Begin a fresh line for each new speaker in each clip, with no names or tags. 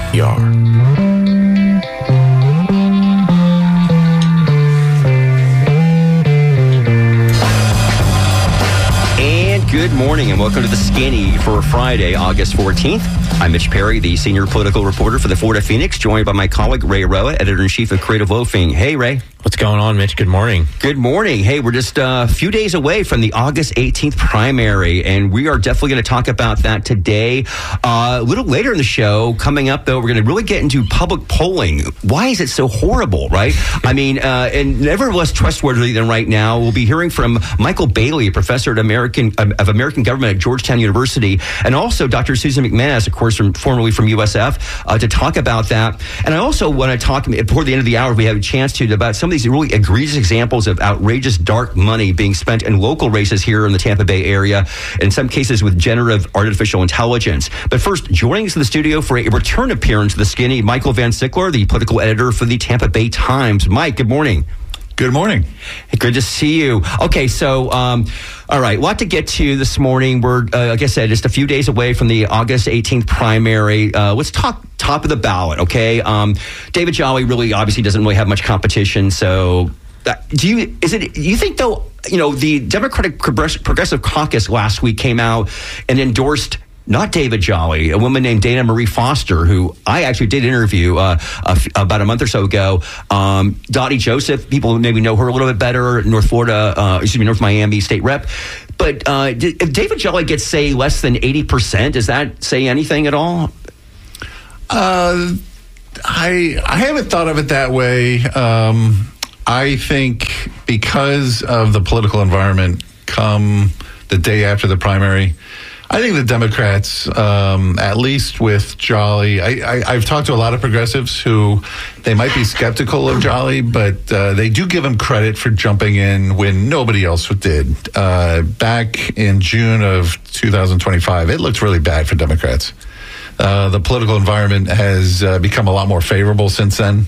NPR.
Good morning and welcome to The Skinny for Friday, August 14th. I'm Mitch Perry, the senior political reporter for the Florida Phoenix, joined by my colleague Ray Roa, editor-in-chief of Creative Loafing. Hey, Ray.
What's going on, Mitch? Good morning.
Good morning. Hey, we're just a few days away from the August 18th primary, and we are definitely going to talk about that today. A little later in the show, coming up, though, we're going to really get into public polling. Why is it so horrible, right? I mean, and never less trustworthy than right now. We'll be hearing from Michael Bailey, a professor of American government at Georgetown University, and also Dr. Susan McManus, of course, formerly from USF, to talk about that. And I also want to talk, before the end of the hour, if we have a chance to, about some of these really egregious examples of outrageous dark money being spent in local races here in the Tampa Bay area, in some cases with generative artificial intelligence. But first, joining us in the studio for a return appearance to The Skinny, Michael Van Sickler, the political editor for the Tampa Bay Times. Mike, good morning.
Good morning.
Good to see you. Okay, so, all right, a lot to get to this morning. We're, like I said, just a few days away from the August 18th primary. Let's talk top of the ballot, okay? David Jolly really obviously doesn't really have much competition, so you think, though, the Democratic Progressive Caucus last week came out and endorsed not David Jolly, a woman named Dana Marie Foster, who I actually did interview about a month or so ago. Dottie Joseph, people maybe know her a little bit better, North Miami state rep. But if David Jolly gets, say, less than 80%, does that say anything at all?
I haven't thought of it that way. I think because of the political environment come the day after the primary, I think the Democrats, at least with Jolly, I've talked to a lot of progressives who they might be skeptical of Jolly, but they do give him credit for jumping in when nobody else did. Back in June of 2025, it looked really bad for Democrats. The political environment has become a lot more favorable since then.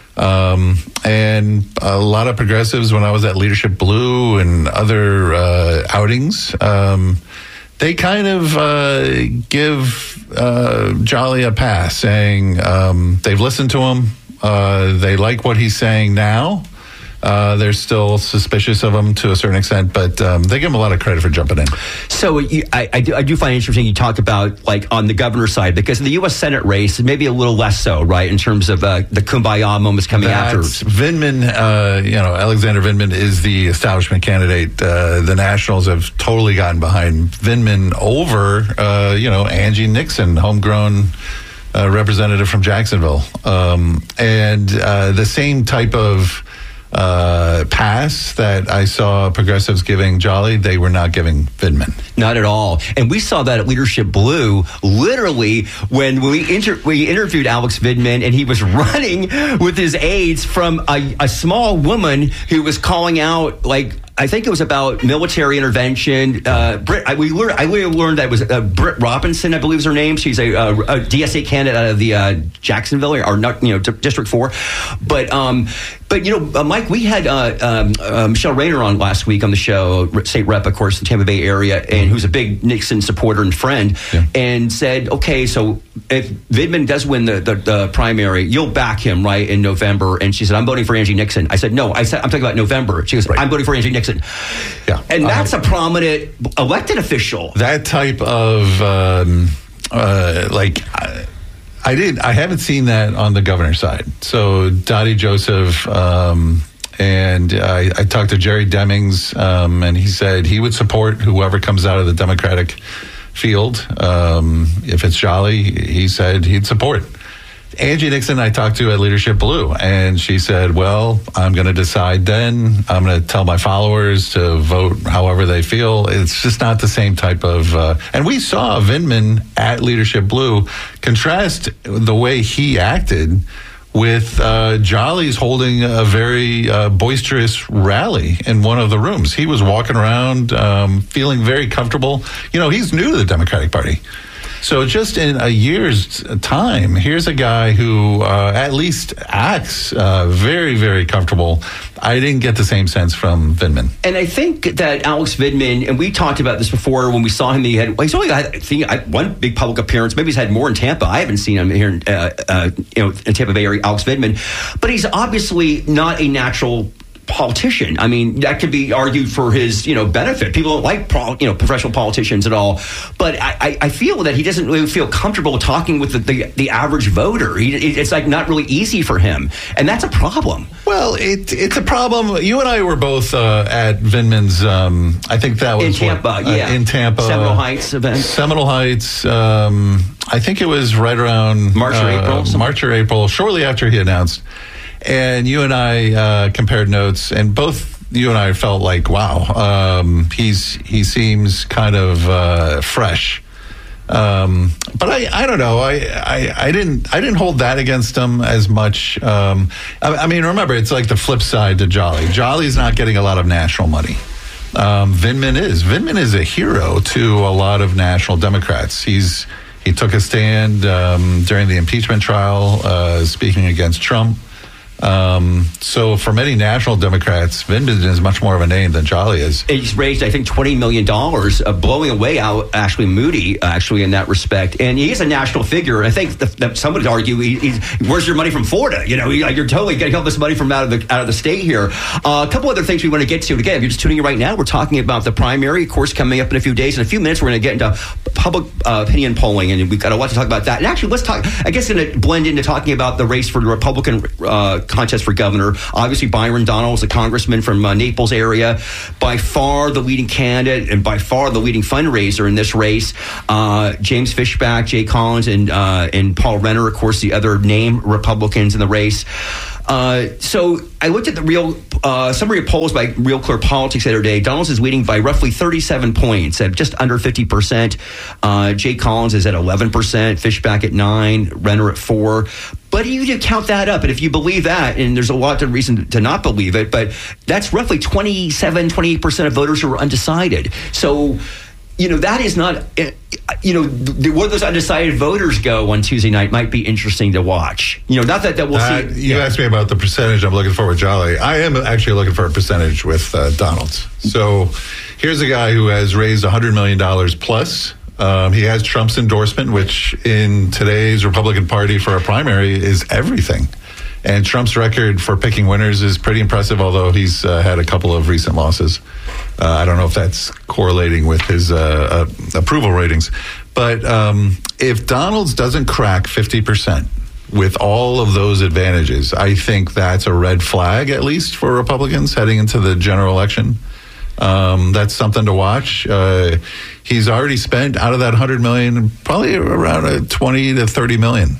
And a lot of progressives, when I was at Leadership Blue and other outings, they kind of give Jolly a pass, saying they've listened to him. They like what he's saying now. They're still suspicious of him to a certain extent, but they give him a lot of credit for jumping in.
So I do find it interesting you talked about, like, on the governor's side, because in the U.S. Senate race, maybe a little less so, right, in terms of the kumbaya moments coming after.
Vindman, Alexander Vindman is the establishment candidate. The Nationals have totally gotten behind Vindman over, Angie Nixon, homegrown representative from Jacksonville. And the same type of pass that I saw progressives giving Jolly, they were not giving Vindman.
Not at all. And we saw that at Leadership Blue, literally, when we interviewed Alex Vindman, and he was running with his aides from a small woman who was calling out, like, I think it was about military intervention. We learned that it was Britt Robinson, I believe is her name. She's a DSA candidate out of the Jacksonville, District 4. But Mike, we had Michelle Rayner on last week on the show, state rep, of course, in the Tampa Bay area, and who's a big Nixon supporter and friend, and said, okay, so if Vindman does win the primary, you'll back him, right, in November. And she said, I'm voting for Angie Nixon. I said, no, I'm talking about November. She goes, right. I'm voting for Angie Nixon. Yeah. And that's a prominent elected official.
That type of, I haven't seen that on the governor's side. So Dottie Joseph, and I talked to Jerry Demings, and he said he would support whoever comes out of the Democratic field. If it's Jolly, he said he'd support. Angie Nixon I talked to at Leadership Blue, and she said, well, I'm going to decide then. I'm going to tell my followers to vote however they feel. It's just not the same type of... and we saw Vindman at Leadership Blue contrast the way he acted with Jolly's holding a very boisterous rally in one of the rooms. He was walking around feeling very comfortable. He's new to the Democratic Party. So just in a year's time, here's a guy who at least acts very, very comfortable. I didn't get the same sense from Vindman.
And I think that Alex Vindman, and we talked about this before when we saw him, he's only had one big public appearance. Maybe he's had more in Tampa. I haven't seen him here in Tampa Bay area, Alex Vindman. But he's obviously not a natural politician. I mean, that could be argued for his, benefit. People don't like, professional politicians at all. But I feel that he doesn't really feel comfortable talking with the average voter. It's like not really easy for him. And that's a problem.
Well, it's a problem. You and I were both at Vindman's, I think that was
in Tampa,
in Tampa.
Seminole Heights event.
Seminole Heights. I think it was right around March or April, shortly after he announced. And you and I compared notes, and both you and I felt like, wow, he seems kind of fresh. But I don't know. I didn't hold that against him as much. I mean, remember, it's like the flip side to Jolly. Jolly's not getting a lot of national money. Vindman is. Vindman is a hero to a lot of national Democrats. He took a stand during the impeachment trial, speaking against Trump. So for many national Democrats, Vindman is much more of a name than Jolly is.
He's raised, I think, $20 million, blowing away Ashley Moody, in that respect. And he is a national figure. I think that some would argue, where's your money from Florida? You're totally getting all this money from out of the state here. A couple other things we want to get to. Again, if you're just tuning in right now, we're talking about the primary, of course, coming up in a few days. In a few minutes, we're going to get into public opinion polling, and we've got a lot to talk about that. And actually, let's talk, I guess, going to blend into talking about the race for the Republican contest for governor. Obviously, Byron Donalds, a congressman from Naples area, by far the leading candidate and by far the leading fundraiser in this race. James Fishback, Jay Collins, and Paul Renner, of course, the other named Republicans in the race. So I looked at the summary of polls by Real Clear Politics the other day. Donalds is leading by roughly 37 points at just under 50%. Jay Collins is at 11%, Fishback at 9%, Renner at 4%. But you count that up, and if you believe that, and there's a lot of reason to not believe it, but that's roughly 28% of voters who are undecided. So, that is not, where those undecided voters go on Tuesday night might be interesting to watch. Not that we'll see.
You asked me about the percentage I'm looking for with Jolly. I am actually looking for a percentage with Donalds. So here's a guy who has raised $100 million plus. He has Trump's endorsement, which in today's Republican Party for a primary is everything. And Trump's record for picking winners is pretty impressive, although he's had a couple of recent losses. I don't know if that's correlating with his approval ratings. But if Donalds doesn't crack 50% with all of those advantages, I think that's a red flag, at least for Republicans heading into the general election. That's something to watch. He's already spent out of that $100 million, probably around 20 to 30 million.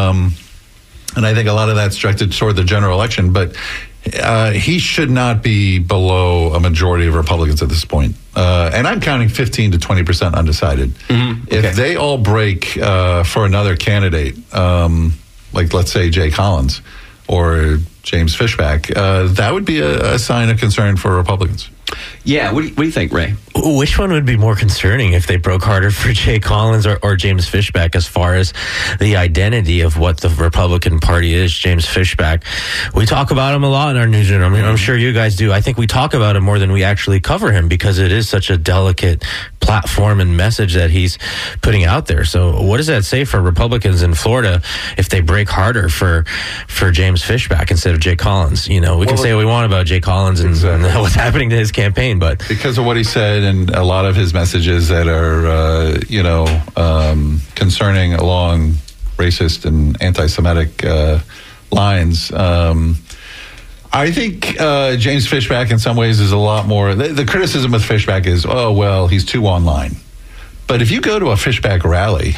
And I think a lot of that's directed toward the general election, but he should not be below a majority of Republicans at this point. And I'm counting 15 to 20% undecided. Mm-hmm. Okay. If they all break for another candidate, like let's say Jay Collins or James Fishback, that would be a sign of concern for Republicans.
Yeah, what do you think, Ray?
Which one would be more concerning if they broke harder for Jay Collins or James Fishback as far as the identity of what the Republican Party is? James Fishback, we talk about him a lot in our newsroom. I mean, I'm sure you guys do. I think we talk about him more than we actually cover him because it is such a delicate platform and message that he's putting out there. So what does that say for Republicans in Florida if they break harder for James Fishback instead of Jay Collins? We can say what we want about Jay Collins and what's happening to his campaign, but
because of what he said and a lot of his messages that are concerning along racist and anti-Semitic lines, I think James Fishback in some ways is a lot more. The criticism with Fishback is, oh well, he's too online. But if you go to a Fishback rally,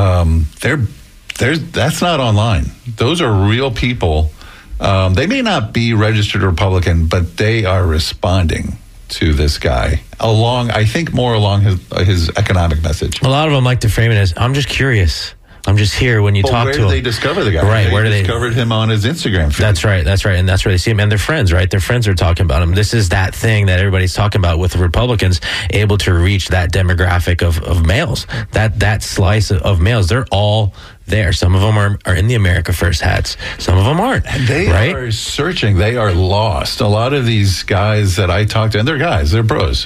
that's not online. Those are real people. They may not be registered Republican, but they are responding to this guy I think more along his economic message.
A lot of them like to frame it as, I'm just curious. I'm just here when you talk
where
to
do
him.
they discover the guy?
Right, where do they
discovered him on his Instagram feed.
That's right. And that's where they see him. And their friends, right? Their friends are talking about him. This is that thing that everybody's talking about with the Republicans able to reach that demographic of males, that slice of males. They're all there. Some of them are in the America First hats. Some of them aren't.
And they are searching. They are lost. A lot of these guys that I talk to, and they're guys, they're bros.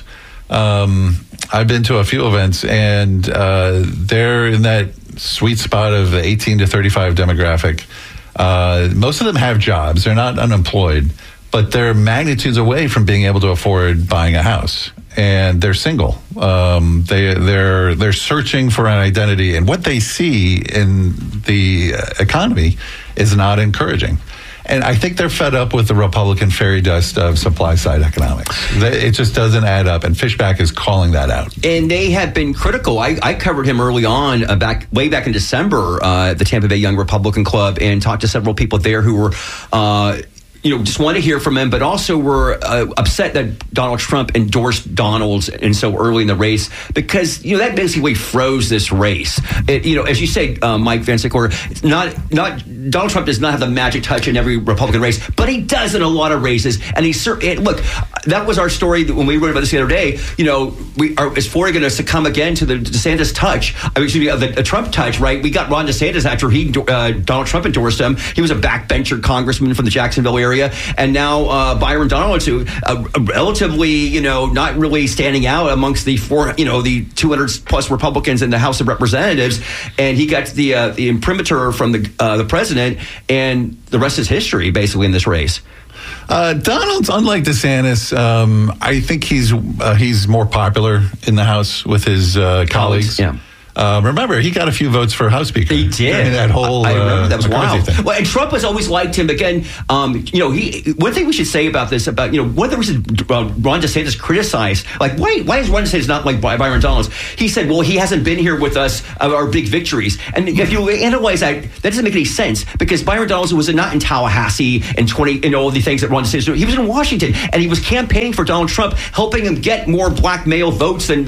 I've been to a few events, and they're in that sweet spot of the 18 to 35 demographic. Most of them have jobs. They're not unemployed, but they're magnitudes away from being able to afford buying a house. And they're single. They're searching for an identity, and what they see in the economy is not encouraging. And I think they're fed up with the Republican fairy dust of supply side economics. It just doesn't add up, and Fishback is calling that out.
And they have been critical. I covered him early on, way back in December, at the Tampa Bay Young Republican Club, and talked to several people there who were just want to hear from him, but also were upset that Donald Trump endorsed Donald and so early in the race, because that basically froze this race. As you say, Mike Van Sickler, not Donald Trump does not have the magic touch in every Republican race, but he does in a lot of races. And look, that was our story when we wrote about this the other day. Is Florida going to succumb again to the DeSantis touch? The Trump touch, right? We got Ron DeSantis after Donald Trump endorsed him. He was a backbencher congressman from the Jacksonville area. And now Byron Donalds, who relatively, not really standing out amongst the 200 plus Republicans in the House of Representatives, and he got the imprimatur from the president, and the rest is history, basically, in this race.
Donald's, unlike DeSantis, I think he's more popular in the House with his colleagues.
Yeah.
Remember, he got a few votes for House Speaker.
He did.
During that whole
I remember that was wild.
thing.
Well, and Trump has always liked him. Again, one thing we should say about this, one of the reasons Ron DeSantis criticized, like, why is Ron DeSantis not like Byron Donalds? He said, well, he hasn't been here with us our big victories. And if you analyze that doesn't make any sense, because Byron Donalds was not in Tallahassee and all the things that Ron DeSantis did. He was in Washington, and he was campaigning for Donald Trump, helping him get more black male votes than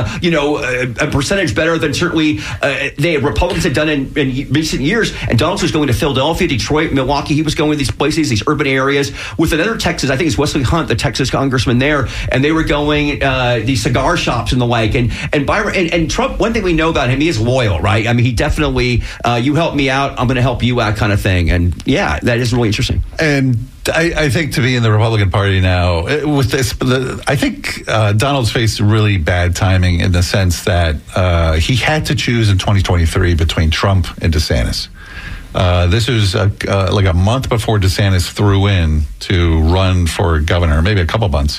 a percentage better than certainly Republicans had done in recent years. And Donalds was going to Philadelphia, Detroit, Milwaukee. He was going to these places, these urban areas, with another Texas. I think it's Wesley Hunt, the Texas congressman there, and they were going these cigar shops and the like. And Byron and Trump. One thing we know about him, he is loyal, right? I mean, he definitely you help me out, I'm going to help you out, kind of thing. And yeah, that is really interesting.
And I think to be in the Republican Party now with this, I think Donald's faced really bad timing in the sense that he had to choose in 2023 between Trump and DeSantis. This was like a month before DeSantis threw in to run for governor, maybe a couple months.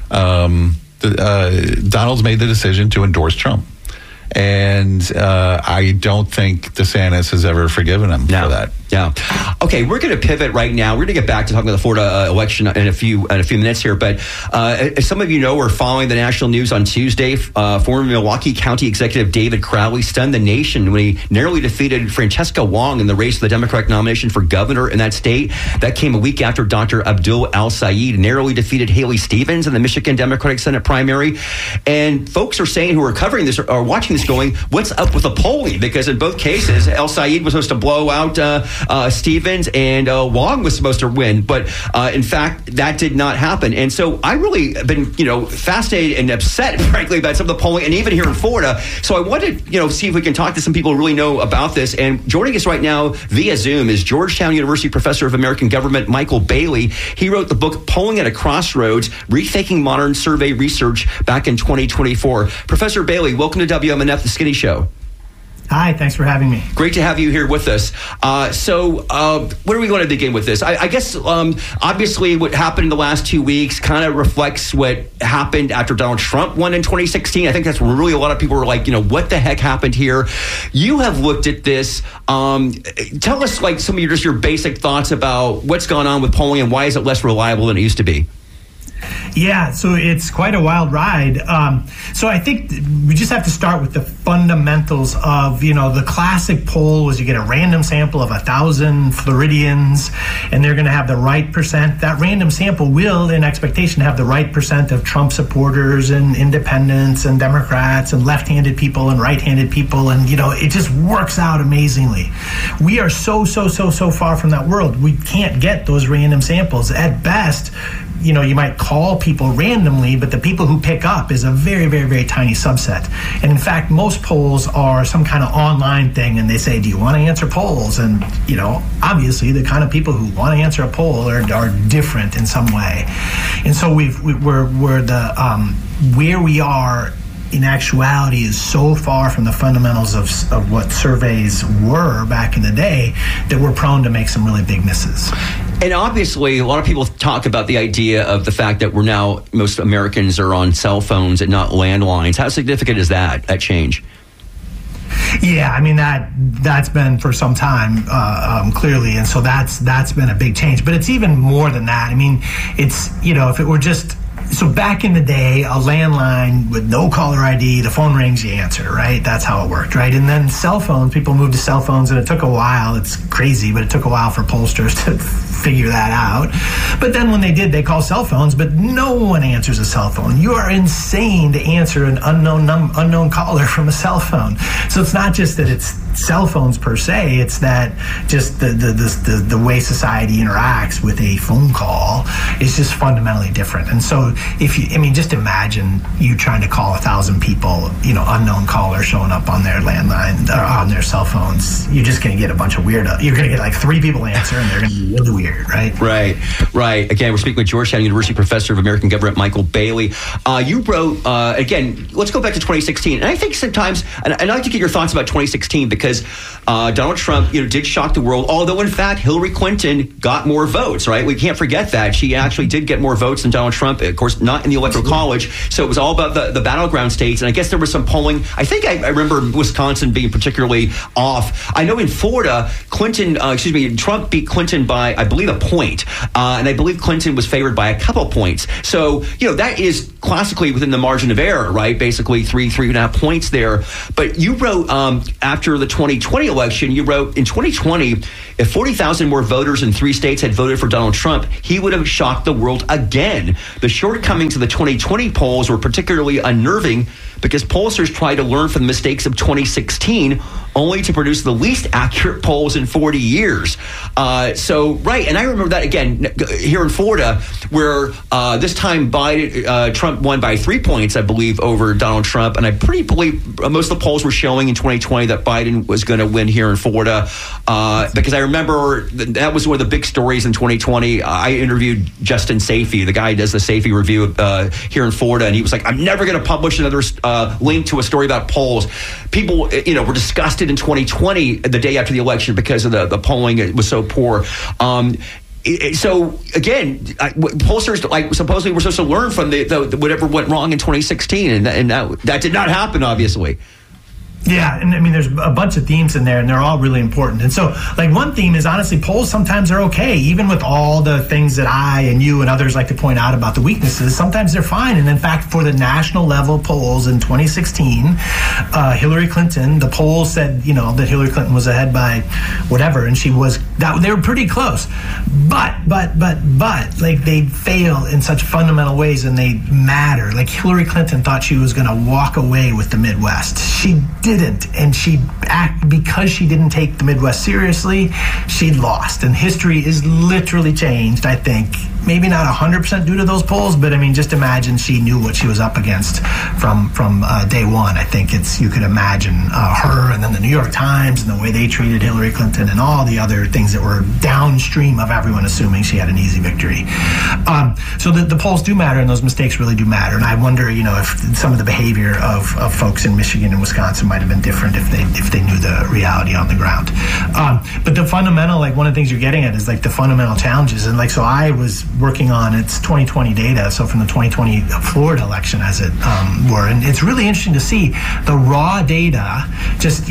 Donald's made the decision to endorse Trump. And I don't think DeSantis has ever forgiven him for that.
Yeah. Okay, we're going to pivot right now. We're going to get back to talking about the Florida election in a few minutes here. But as some of you know, we're following the national news on Tuesday. Former Milwaukee County Executive David Crowley stunned the nation when he narrowly defeated Francesca Wong in the race for the Democratic nomination for governor in that state. That came a week after Dr. Abdul El-Sayed narrowly defeated Haley Stevens in the Michigan Democratic Senate primary. And folks are saying, who are covering this, are watching this, going, what's up with the polling? Because in both cases, El-Sayed was supposed to blow out Stevens, and Wong was supposed to win, but in fact that did not happen. And so I really have been fascinated and upset, frankly, about some of the polling, and even here in Florida. So I wanted to see if we can talk to some people who really know about this. And joining us right now via Zoom is Georgetown University professor of American government Michael Bailey. He wrote the book Polling at a Crossroads: Rethinking Modern Survey Research back in 2024. Professor Bailey, welcome to WMNF The Skinny Show.
Hi, thanks for having me.
Great to have you here with us. So where are we going to begin with this? I guess, obviously, what happened in the last 2 weeks kind of reflects what happened after Donald Trump won in 2016. I think that's really a lot of people were like, what the heck happened here? You have looked at this. Tell us, some of your basic thoughts about what's gone on with polling and why is it less reliable than it used to be?
Yeah, so it's quite a wild ride. So I think we just have to start with the fundamentals of, the classic poll was you get a random sample of 1,000 Floridians, and they're going to have the right percent. That random sample will, in expectation, have the right percent of Trump supporters and independents and Democrats and left-handed people and right-handed people, and, it just works out amazingly. We are so far from that world. We can't get those random samples. At best, you might call people randomly, but the people who pick up is a very, very, very tiny subset. And in fact, most polls are some kind of online thing, and they say, do you want to answer polls? And, obviously the kind of people who want to answer a poll are different in some way. And so where we are in actuality is so far from the fundamentals of what surveys were back in the day that we're prone to make some really big misses.
And obviously, a lot of people talk about the idea of the fact that most Americans are on cell phones and not landlines. How significant is that change?
Yeah, I mean, that's been for some time, clearly, and so that's been a big change. But it's even more than that. I mean, it's, if it were just... So back in the day, a landline with no caller ID, the phone rings, you answer, right? That's how it worked, right? And then cell phones, people moved to cell phones, and it took a while. It's crazy, but it took a while for pollsters to figure that out. But then when they did, they call cell phones, but no one answers a cell phone. You are insane to answer an unknown caller from a cell phone. So it's not just that it's cell phones per se, it's that just the way society interacts with a phone call is just fundamentally different. And so just imagine you trying to call 1,000 people, unknown caller showing up on their landline or on their cell phones. You're just going to get a bunch of weirdo. You're going to get like 3 people answer, and they're going to be really weird, right?
Right. Again, we're speaking with Georgetown University professor of American government, Michael Bailey. You wrote, again, let's go back to 2016. And I think sometimes, and I'd like to get your thoughts about 2016 because Donald Trump, did shock the world. Although, in fact, Hillary Clinton got more votes, right? We can't forget that. She actually did get more votes than Donald Trump. Of course, not in the Electoral College. So it was all about the battleground states. And I guess there was some polling. I think I remember Wisconsin being particularly off. I know in Florida, Trump beat Clinton by, I believe, a point. And I believe Clinton was favored by a couple points. So, that is classically within the margin of error, right? Basically 3.5 points there. But you wrote after the 2020 election, you wrote in 2020, if 40,000 more voters in 3 states had voted for Donald Trump, he would have shocked the world again. The shortcomings of the 2020 polls were particularly unnerving because pollsters tried to learn from the mistakes of 2016 only to produce the least accurate polls in 40 years. And I remember that, again, here in Florida, where this time Trump won by 3 points, I believe, over Donald Trump. And I pretty believe most of the polls were showing in 2020 that Biden was going to win here in Florida. Because I remember that was one of the big stories in 2020. I interviewed Justin Safey, the guy who does the Safey review here in Florida. And he was like, I'm never going to publish another link to a story about polls. People, were disgusted in 2020, the day after the election, because of the polling. It was so poor. So again, pollsters supposedly were supposed to learn from the whatever went wrong in 2016, and that did not happen, obviously.
Yeah, and I mean, there's a bunch of themes in there, and they're all really important. And so, one theme is, honestly, polls sometimes are okay, even with all the things that I and you and others like to point out about the weaknesses. Sometimes they're fine. And in fact, for the national level polls in 2016, Hillary Clinton, the polls said, that Hillary Clinton was ahead by whatever, and they were pretty close. But, they fail in such fundamental ways, and they matter. Like, Hillary Clinton thought she was going to walk away with the Midwest. She didn't, and because she didn't take the Midwest seriously, she lost. And history is literally changed, I think. Maybe not 100% due to those polls, but I mean, just imagine she knew what she was up against from day one. I think you could imagine her, and then the New York Times and the way they treated Hillary Clinton and all the other things that were downstream of everyone assuming she had an easy victory. So the polls do matter, and those mistakes really do matter. And I wonder, if some of the behavior of folks in Michigan and Wisconsin might have been different if they knew the reality on the ground. But the fundamental, one of the things you're getting at is the fundamental challenges. And so I was working on, it's 2020 data, so from the 2020 Florida election, as it were. And it's really interesting to see the raw data.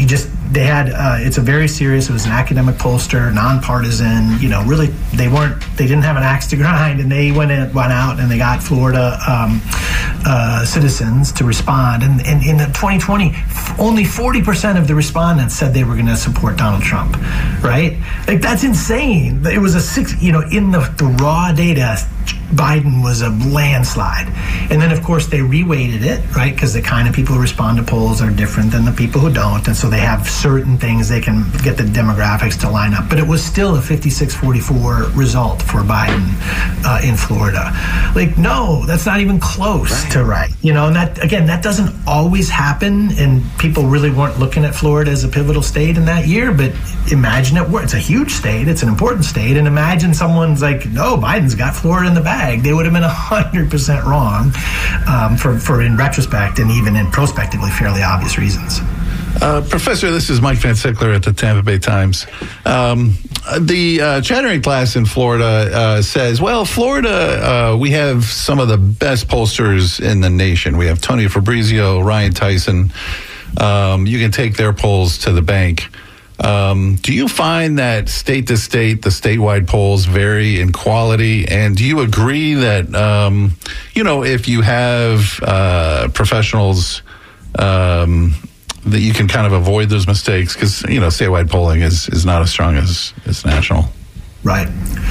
they had it's a very serious. It was an academic pollster, nonpartisan. Really they didn't have an axe to grind, and they went out and they got Florida citizens to respond. And in 2020, only 40% of the respondents said they were going to support Donald Trump. Right? Like, that's insane. It was in the raw data, Biden was a landslide. And then, of course, they reweighted it, right? Because the kind of people who respond to polls are different than the people who don't. And so they have certain things they can get the demographics to line up. But it was still a 56-44 result for Biden in Florida. Like, no, that's not even close to right. And that doesn't always happen. And people really weren't looking at Florida as a pivotal state in that year. But imagine it. It's a huge state. It's an important state. And imagine someone's like, no, Biden's got Florida in the bag. They would have been 100% wrong for in retrospect and even in prospectively fairly obvious reasons.
Professor, this is Mike Van Sickler at the Tampa Bay Times. The chattering class in Florida says, well, Florida, we have some of the best pollsters in the nation. We have Tony Fabrizio, Ryan Tyson. You can take their polls to the bank. Do you find that state to state, the statewide polls vary in quality? And do you agree that, if you have professionals, that you can kind of avoid those mistakes? Because, statewide polling is not as strong as national.
Right.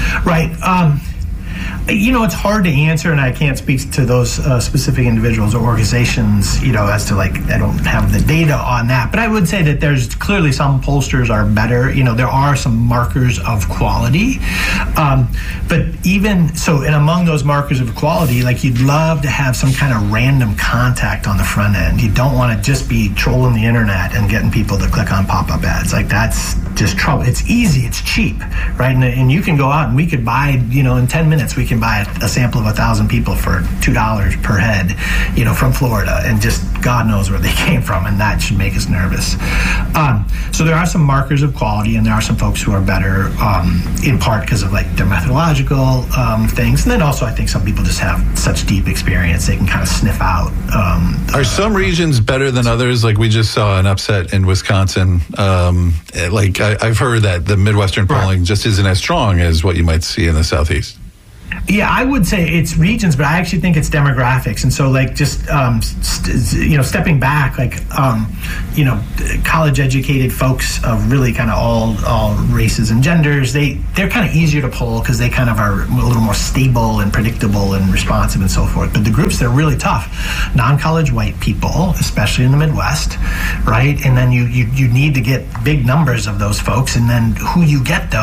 It's hard to answer, and I can't speak to those specific individuals or organizations, as to I don't have the data on that. But I would say that there's clearly some pollsters are better. There are some markers of quality. But even so, and among those markers of quality, you'd love to have some kind of random contact on the front end. You don't want to just be trolling the internet and getting people to click on pop-up ads. That's just trouble. It's easy. It's cheap, right? And you can go out and we could buy, in 10 minutes, we can buy a sample of 1,000 people for $2 per head, from Florida, and just God knows where they came from, and that should make us nervous. So there are some markers of quality, and there are some folks who are better, in part because of their methodological things, and then also I think some people just have such deep experience they can kind of sniff out.
Are some regions better than others? We just saw an upset in Wisconsin. I've heard that the Midwestern polling just isn't as strong as what you might see in the Southeast.
Yeah, I would say it's regions, but I actually think it's demographics. And so, stepping back, college-educated folks of really kind of all races and genders, they're kind of easier to poll because they kind of are a little more stable and predictable and responsive and so forth. But the groups that are really tough, non-college white people, especially in the Midwest, right? And then you need to get big numbers of those folks, and then who you get those